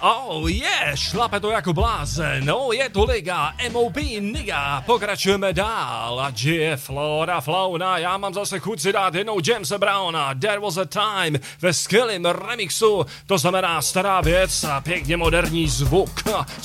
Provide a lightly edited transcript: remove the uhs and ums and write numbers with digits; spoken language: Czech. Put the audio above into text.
Oh yeah, šlape to jako blázen, no je to liga, MOB Niga, pokračujeme dál, a je Flora Flauna, já mám zase chuť si dát jednou Jamesa Browna, There Was a Time, ve skvělém remixu, to znamená stará věc a pěkně moderní zvuk.